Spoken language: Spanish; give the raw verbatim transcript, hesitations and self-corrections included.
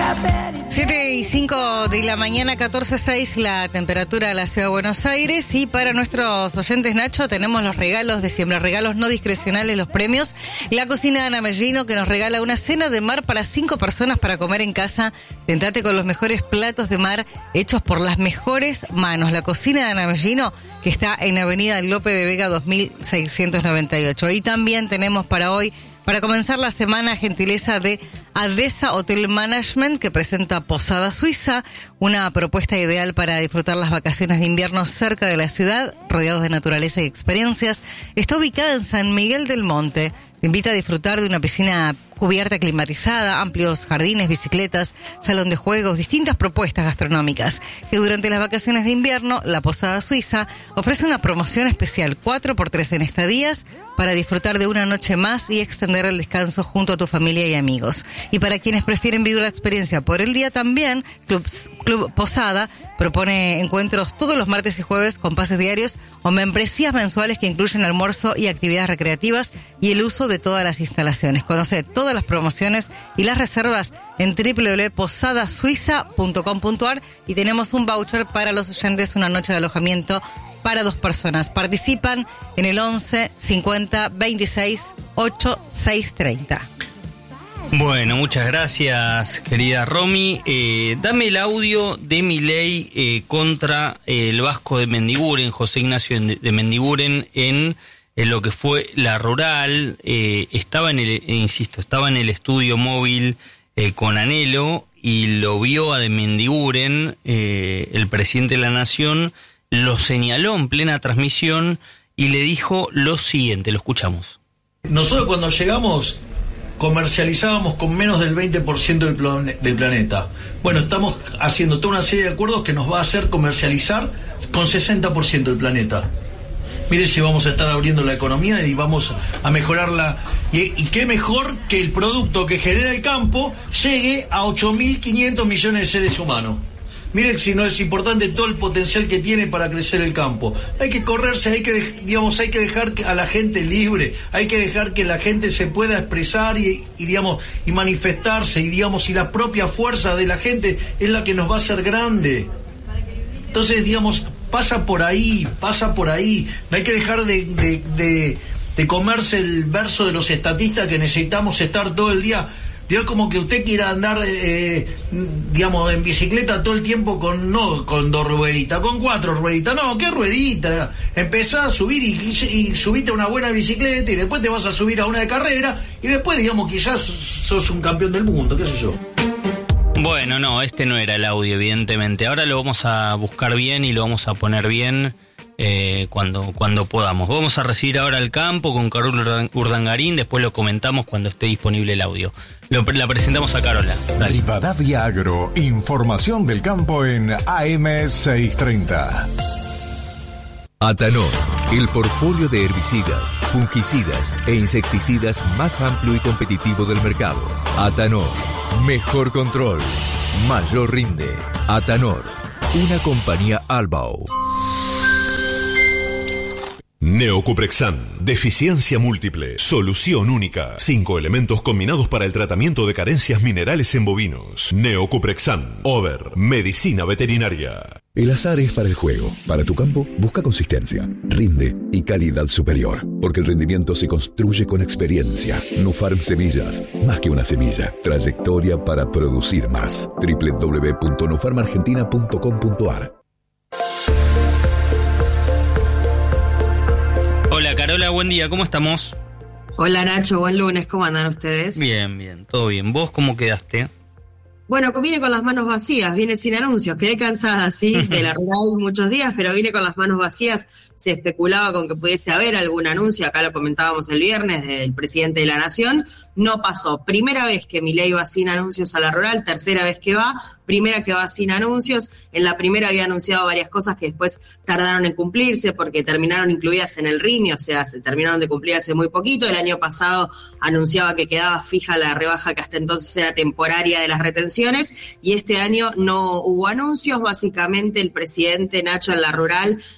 siete y cinco de la mañana, catorce seis la temperatura de la ciudad de Buenos Aires. Y para nuestros oyentes, Nacho, tenemos los regalos de siempre, regalos no discrecionales, los premios. La cocina de Ana Mellino, que nos regala una cena de mar para cinco personas para comer en casa. Tentate con los mejores platos de mar hechos por las mejores manos. La cocina de Ana Mellino, que está en Avenida Lope de Vega dos mil seiscientos noventa y ocho. Y también tenemos para hoy, para comenzar la semana, gentileza de Adesa Hotel Management, que presenta Posada Suiza, una propuesta ideal para disfrutar las vacaciones de invierno cerca de la ciudad, rodeados de naturaleza y experiencias. Está ubicada en San Miguel del Monte. Te invita a disfrutar de una piscina cubierta climatizada, amplios jardines, bicicletas, salón de juegos, distintas propuestas gastronómicas. Que durante las vacaciones de invierno, la Posada Suiza ofrece una promoción especial cuatro por tres en estadías para disfrutar de una noche más y extender el descanso junto a tu familia y amigos. Y para quienes prefieren vivir la experiencia por el día también, Club, Club Posada propone encuentros todos los martes y jueves con pases diarios o membresías mensuales que incluyen almuerzo y actividades recreativas y el uso de todas las instalaciones. Conoce todas las promociones y las reservas en doble u doble u doble u punto posada suiza punto com punto a r y tenemos un voucher para los oyentes, una noche de alojamiento para dos personas. Participan en el once cincuenta veintiséis ochenta y seis treinta. Bueno, muchas gracias, querida Romy. Eh, dame el audio de Milei eh, contra eh, el Vasco de Mendiguren, José Ignacio de Mendiguren, en, en lo que fue la rural. Eh, estaba en el, eh, insisto, estaba en el estudio móvil eh, con Anhelo y lo vio a de Mendiguren, eh, el presidente de la Nación, lo señaló en plena transmisión y le dijo lo siguiente, lo escuchamos. Nosotros cuando llegamos comercializábamos con menos del veinte por ciento del, plan- del planeta. Bueno, estamos haciendo toda una serie de acuerdos que nos va a hacer comercializar con sesenta por ciento del planeta. Mire si vamos a estar abriendo la economía y vamos a mejorarla. Y, y qué mejor que el producto que genera el campo llegue a ocho mil quinientos millones de seres humanos. Miren si no es importante todo el potencial que tiene para crecer el campo. Hay que correrse, hay que, digamos, hay que dejar a la gente libre, hay que dejar que la gente se pueda expresar y, y digamos, y manifestarse, y digamos, y la propia fuerza de la gente es la que nos va a hacer grande. Entonces, digamos, pasa por ahí, pasa por ahí. No hay que dejar de, de, de, de comerse el verso de los estatistas que necesitamos estar todo el día. Digo, como que usted quiera andar, eh, digamos, en bicicleta todo el tiempo con, no con dos rueditas, con cuatro rueditas. No, ¿qué ruedita? Empezá a subir y, y, y subite a una buena bicicleta y después te vas a subir a una de carrera y después, digamos, quizás sos un campeón del mundo, qué sé yo. Bueno, no, este no era el audio, evidentemente. Ahora lo vamos a buscar bien y lo vamos a poner bien eh, cuando, cuando podamos. Vamos a recibir ahora al campo con Carola Urdangarín, después lo comentamos cuando esté disponible el audio. Lo, la presentamos a Carola. Dale. Rivadavia Agro, información del campo en A M seiscientos treinta. Atanor, el portfolio de herbicidas, fungicidas e insecticidas más amplio y competitivo del mercado. Atanor, mejor control, mayor rinde. Atanor, una compañía Albao. Neocuprexan, deficiencia múltiple, solución única. Cinco elementos combinados para el tratamiento de carencias minerales en bovinos. Neocuprexan, Over, medicina veterinaria. El azar es para el juego. Para tu campo, busca consistencia, rinde y calidad superior. Porque el rendimiento se construye con experiencia. Nufarm Semillas, más que una semilla. Trayectoria para producir más. doble u doble u doble u punto nufarm argentina punto com punto a r. Hola Carola, buen día, ¿cómo estamos? Hola Nacho, buen lunes, ¿cómo andan ustedes? Bien, bien, todo bien. ¿Vos cómo quedaste? Bueno, viene con las manos vacías, viene sin anuncios. Quedé cansada, sí, de la rural muchos días, pero vine con las manos vacías. Se especulaba con que pudiese haber algún anuncio, acá lo comentábamos el viernes, del presidente de la Nación. No pasó. Primera vez que Milei va sin anuncios a la rural, tercera vez que va, primera que va sin anuncios. En la primera había anunciado varias cosas que después tardaron en cumplirse porque terminaron incluidas en el R I M I, o sea, se terminaron de cumplir hace muy poquito. El año pasado anunciaba que quedaba fija la rebaja que hasta entonces era temporaria de las retenciones y este año no hubo anuncios. Básicamente el presidente Nacho en la rural